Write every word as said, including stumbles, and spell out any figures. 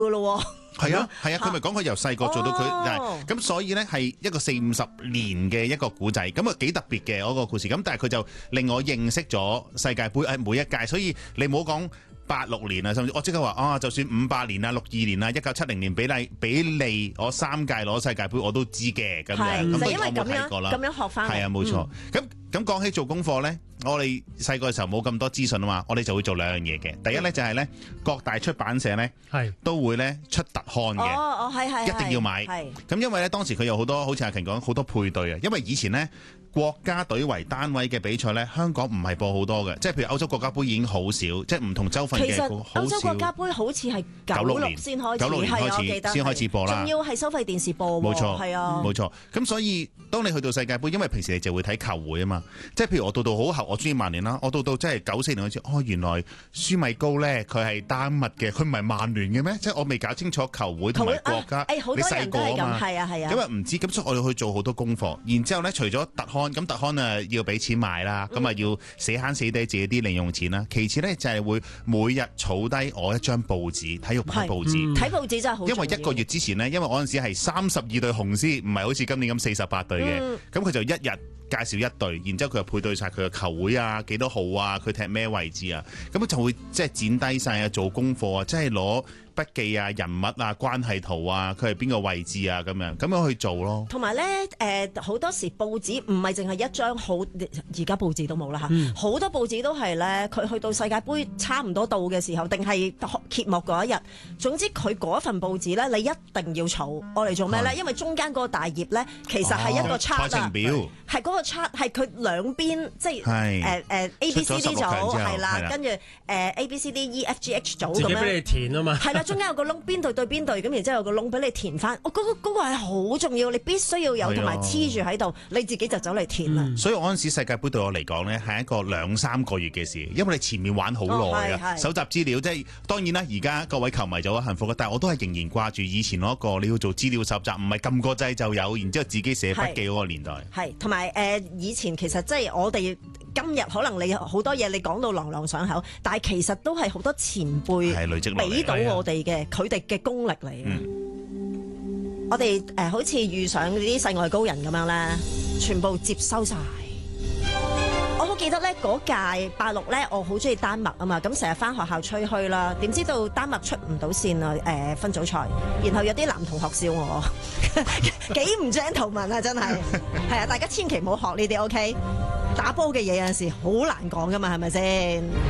噶咯。 係啊，係啊，佢咪講佢由細個做到佢，咁、哦、所以呢，係一個四五十年嘅一個古仔，咁啊幾特別嘅嗰個故事。咁但係佢就令我認識咗世界盃誒每一屆，所以你唔好講八六年啊，甚至我即刻話啊，就算五八年啊、六二年啊、一九七零年比例比利我三屆攞世界盃我都知嘅咁樣，咁就因為咁樣咁樣學翻嚟， 係啊冇錯。咁咁講起做功課呢，我哋細個嘅時候冇咁多資訊啊嘛，我哋就會做兩樣嘢嘅。第一呢，就係呢各大出版社呢都會呢出特刊嘅， 哦哦係係， 一定要買。咁因為呢，當時佢有好多好似阿勤講好多配對啊，因為以前呢，國家隊為單位嘅比賽呢，香港唔係播好多嘅，即係譬如歐洲國家盃已經好少，即係唔同州份嘅。 其實歐洲國家盃好似係九六年先開始， 九六年開始先開始播啦， 仲要係收費電視播喎。冇錯，係啊， 冇錯。咁所以當你去到世界盃，因為平時你就會睇球會啊嘛，即係譬如我到到好後，我中意曼聯啦，我到到即係九四年開始，哦原來舒米高咧佢係丹麥嘅，佢唔係曼聯嘅咩？即係我未搞清楚球會同埋國家。 誒好多人都係咁，係啊係啊。 因為唔知，咁所以我哋去做好多功課，然之後咧除咗特刊，咁特刊啊要俾錢買啦，咁啊要死慳死抵自己啲零用錢啦。其次咧就係會每日儲低我一張報紙，體育版報紙。 睇報紙真係好重要。 因為一個月之前呢，因為我嗰陣時係三十二隊雄獅，唔係好似今年咁四十八隊嘅，咁佢就一日介紹一隊，然之後佢就配對晒佢嘅球會啊，幾多號啊，佢踢咩位置啊，咁就會即係剪低晒啊，做功課啊，即係攞筆記啊、人物啊、關係圖啊，佢係邊個位置啊，咁樣咁樣去做咯。 同埋咧，誒、呃、好多時報紙唔係淨係一張好，而家報紙都冇啦嚇，好、嗯、多報紙都係咧，佢去到世界盃差唔多到嘅時候，定係揭幕嗰一日，總之佢嗰份報紙咧，你一定要儲，我嚟做咩咧？因為中間嗰個大頁咧，其實係一個 chart 啊，賽程表係嗰個 chart 係佢兩邊，即係誒誒 A B C D 組係啦，跟住誒 A B C D E F G H 組咁樣，自己俾你填啊嘛，係啦。 中間有個窿，邊隊對邊隊，咁然之後有個窿俾你填翻。哦，嗰、嗰個嗰、嗰個係好重要，你必須要有，同埋黐住喺度，你自己就走嚟填啦、嗯。 所以我嗰陣時世界盃對我嚟講呢，係一個兩三個月嘅事，因為你前面玩好耐啊，搜集資料，即係當然啦。而家各位球迷就好幸福嘅，但係我都係仍然掛住以前嗰個你要做資料搜集，唔係撳個掣就有，然之後自己寫筆記嗰個年代。 係，同埋誒以前其實即係我哋。今日可能你好多嘢你講到朗朗上口，但係其實都係好多前輩俾到我哋嘅，佢哋嘅功力嚟嘅、嗯。我哋誒、呃、好似遇上啲世外高人咁樣咧，全部接收晒。我好記得咧嗰屆八六咧，我好中意丹麥啊嘛，咁成日翻學校吹噓啦，點知道丹麥出唔到線啊？誒、呃、分組賽，然後有啲男同學笑我，幾唔 gentleman 啊！真係係啊，大家千祈唔好學呢啲 OK。打波嘅嘢有陣時好難講噶嘛，係咪先？